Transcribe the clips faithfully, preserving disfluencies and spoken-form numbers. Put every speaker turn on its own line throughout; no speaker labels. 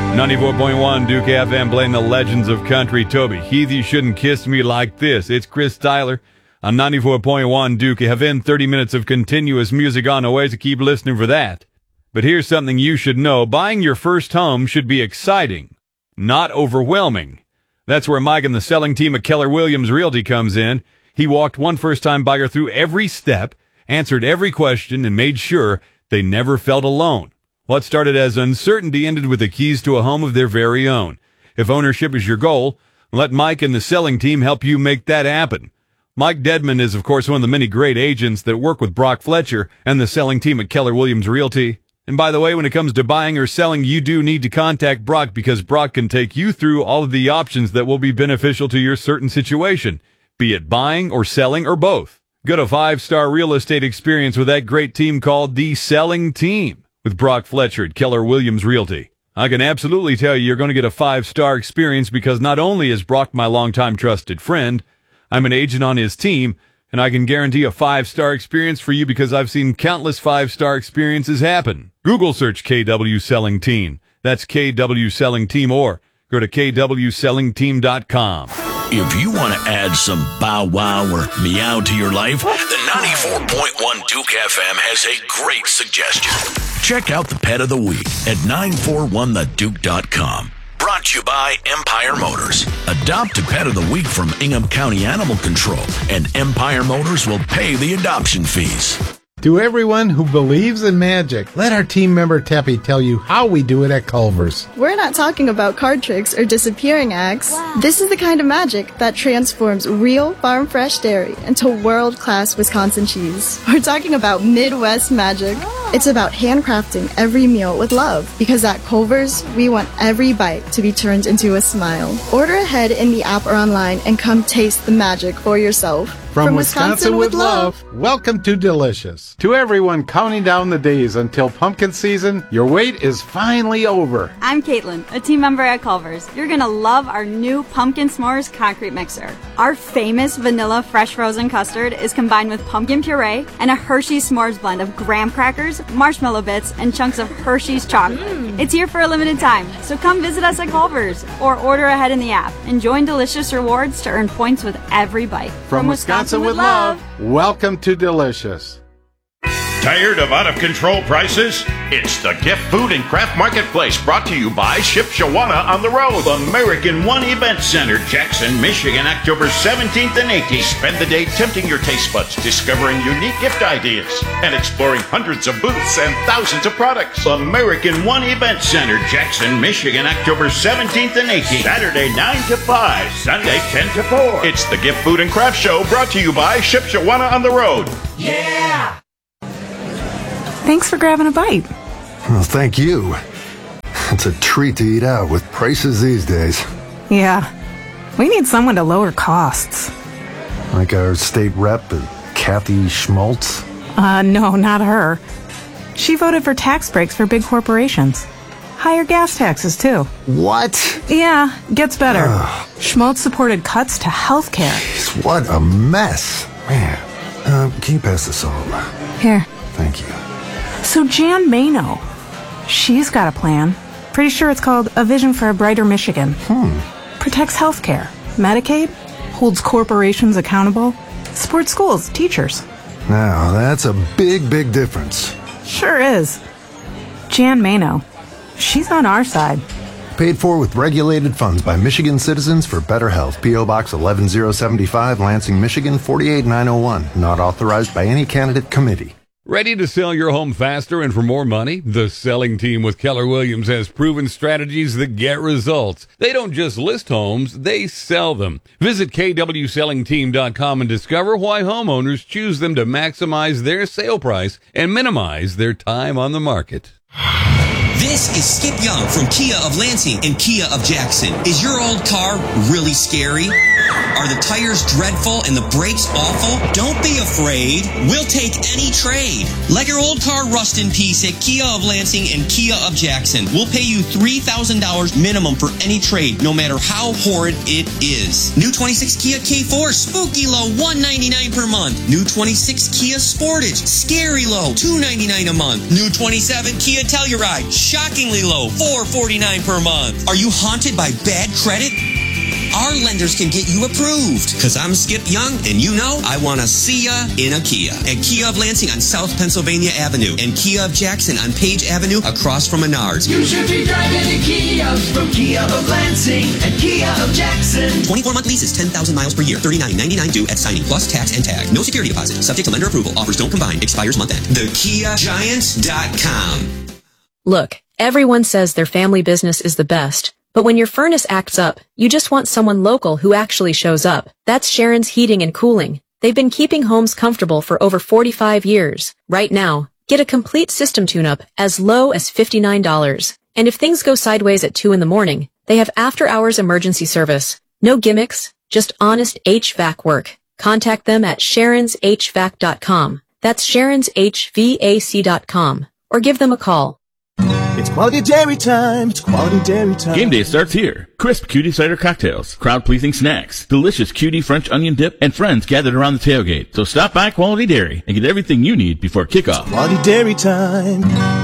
ninety-four point one Duke F M, playing the legends of country. Toby Keith, you shouldn't kiss me like this. It's Chris Tyler on ninety-four point one Duke F M. thirty minutes of continuous music on the way, so keep listening for that. But here's something you should know. Buying your first home should be exciting, not overwhelming. That's where Mike and the selling team at Keller Williams Realty comes in. He walked one first-time buyer through every step, answered every question, and made sure they never felt alone. What started as uncertainty ended with the keys to a home of their very own. If ownership is your goal, let Mike and the selling team help you make that happen. Mike Dedman is, of course, one of the many great agents that work with Brock Fletcher and the selling team at Keller Williams Realty. And by the way, when it comes to buying or selling, you do need to contact Brock, because Brock can take you through all of the options that will be beneficial to your certain situation, be it buying or selling or both. Get a five-star real estate experience with that great team called The Selling Team with Brock Fletcher at Keller Williams Realty. I can absolutely tell you you're going to get a five-star experience, because not only is Brock my longtime trusted friend, I'm an agent on his team, and I can guarantee a five-star experience for you because I've seen countless five-star experiences happen. Google search K W Selling Team. That's K W Selling Team, or go to K W selling team dot com.
If you want to add some bow wow or meow to your life, the ninety-four point one Duke F M has a great suggestion. Check out the Pet of the Week at nine four one the duke dot com. Brought to you by Empire Motors. Adopt a Pet of the Week from Ingham County Animal Control, and Empire Motors will pay the adoption fees.
To everyone who believes in magic, let our team member Teppy tell you how we do it at Culver's.
We're not talking about card tricks or disappearing acts. Wow. This is the kind of magic that transforms real farm-fresh dairy into world-class Wisconsin cheese. We're talking about Midwest magic. Oh. It's about handcrafting every meal with love, because at Culver's, we want every bite to be turned into a smile. Order ahead in the app or online and come taste the magic for yourself.
From, From Wisconsin, Wisconsin with love, love, welcome to Delicious. To everyone counting down the days until pumpkin season, your wait is finally over.
I'm Caitlin, a team member at Culver's. You're going to love our new Pumpkin S'mores concrete mixer. Our famous vanilla fresh frozen custard is combined with pumpkin puree and a Hershey's S'mores blend of graham crackers, marshmallow bits, and chunks of Hershey's chocolate. Mm. It's here for a limited time, so come visit us at Culver's or order ahead in the app and join Delicious Rewards to earn points with every bite.
From, From Wisconsin, Wisconsin with love. Welcome to Delicious.
Tired of out-of-control prices? It's the Gift Food and Craft Marketplace, brought to you by Ship Shawana on the Road. American One Event Center, Jackson, Michigan, October seventeenth and eighteenth. Spend the day tempting your taste buds, discovering unique gift ideas, and exploring hundreds of booths and thousands of products. American One Event Center, Jackson, Michigan, October seventeenth and eighteenth. Saturday nine to five, Sunday ten to four. It's the Gift Food and Craft Show, brought to you by Ship Shawana on the Road.
Yeah!
Thanks for grabbing a bite.
Well, thank you. It's a treat to eat out with prices these days.
Yeah. We need someone to lower costs.
Like our state rep, Kathy Schmaltz?
Uh, no, not her. She voted for tax breaks for big corporations. Higher gas taxes, too.
What?
Yeah, gets better. Ugh. Schmaltz supported cuts to health care.
Jeez, what a mess. Man, uh, can you pass this on?
Here.
Thank you.
So Jan Mano, she's got a plan. Pretty sure it's called A Vision for a Brighter Michigan.
Hmm.
Protects healthcare, Medicaid, holds corporations accountable, supports schools, teachers.
Now, that's a big, big difference.
Sure is. Jan Mano, she's on our side.
Paid for with regulated funds by Michigan Citizens for Better Health. P O. Box eleven oh seventy-five, Lansing, Michigan, forty-eight nine oh one. Not authorized by any candidate committee.
Ready to sell your home faster and for more money? The selling team with Keller Williams has proven strategies that get results. They don't just list homes, they sell them. Visit K W selling team dot com and discover why homeowners choose them to maximize their sale price and minimize their time on the market.
This is Skip Young from Kia of Lansing and Kia of Jackson. Is your old car really scary? Are the tires dreadful and the brakes awful? Don't be afraid. We'll take any trade. Let your old car rust in peace at Kia of Lansing and Kia of Jackson. We'll pay you three thousand dollars minimum for any trade, no matter how horrid it is. New twenty-six Kia K four, spooky low, one hundred ninety-nine dollars per month. New twenty-six Kia Sportage, scary low, two hundred ninety-nine dollars a month. New twenty-seven Kia Telluride, shockingly low, four hundred forty-nine dollars per month. Are you haunted by bad credit? Our lenders can get you approved. Because I'm Skip Young, and you know I want to see ya in a Kia. At Kia of Lansing on South Pennsylvania Avenue and Kia of Jackson on Page Avenue across from Menards.
You should be driving a Kia from Kia of Lansing and Kia of Jackson.
twenty-four month leases, ten thousand miles per year, thirty-nine ninety-nine due at signing, plus tax and tag. No security deposit. Subject to lender approval. Offers don't combine. Expires month end. the kia giants dot com.
Look, everyone says their family business is the best. But when your furnace acts up, you just want someone local who actually shows up. That's Sharon's Heating and Cooling. They've been keeping homes comfortable for over forty-five years. Right now, get a complete system tune-up as low as fifty-nine dollars. And if things go sideways at two in the morning, they have after-hours emergency service. No gimmicks, just honest H V A C work. Contact them at sharons h vac dot com. That's sharons h vac dot com. Or give them a call.
It's quality dairy time. It's quality dairy time.
Game day starts here. Crisp cutie cider cocktails, crowd-pleasing snacks, delicious cutie French onion dip, and friends gathered around the tailgate. So stop by Quality Dairy and get everything you need before kickoff.
It's quality dairy time.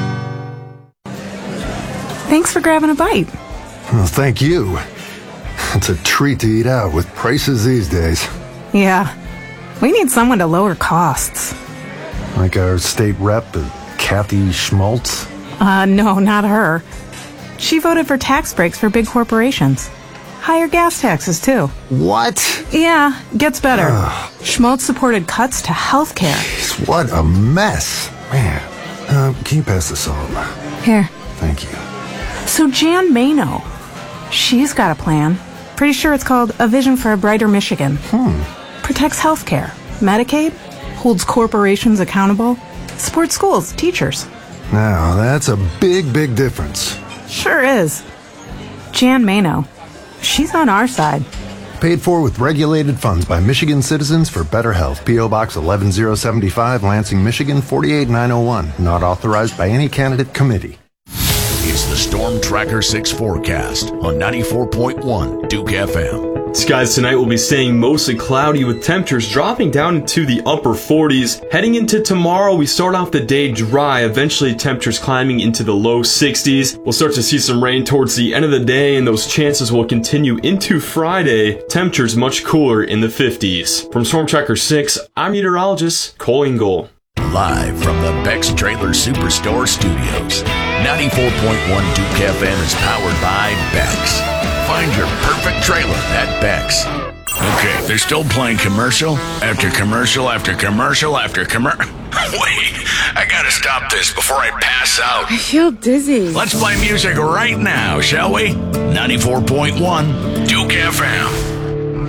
Thanks for grabbing a bite.
Well, thank you. It's a treat to eat out with prices these days.
Yeah. We need someone to lower costs.
Like our state rep, Kathy Schmaltz.
Uh, no, not her. She voted for tax breaks for big corporations. Higher gas taxes, too.
What?
Yeah, gets better.
Ugh.
Schmaltz supported cuts to health care.
What a mess. Man, uh, can you pass the salt?
Here.
Thank you.
So Jan Mano, she's got a plan. Pretty sure it's called A Vision for a Brighter Michigan.
Hmm.
Protects health care, Medicaid, holds corporations accountable, supports schools, teachers.
Now, that's a big, big difference.
Sure is. Jan Mano. She's on our side.
Paid for with regulated funds by Michigan Citizens for Better Health. P O. Box eleven oh seventy-five, Lansing, Michigan four eight nine oh one. Not authorized by any candidate committee.
It's the Storm Tracker six forecast on ninety-four point one Duke F M.
Skies tonight will be staying mostly cloudy with temperatures dropping down into the upper forties. Heading into tomorrow, we start off the day dry, eventually temperatures climbing into the low sixties. We'll start to see some rain towards the end of the day, and those chances will continue into Friday. Temperatures much cooler in the fifties. From Storm Tracker six, I'm meteorologist Cole Engel.
Live from the Beck's Trailer Superstore studios, ninety-four point one Duke F M is powered by Beck's. Find your perfect trailer at Beck's. Okay, they're still playing commercial after commercial after commercial after commercial. Wait, I gotta stop this before I pass out.
I feel dizzy.
Let's play music right now, shall we? ninety-four point one Duke F M.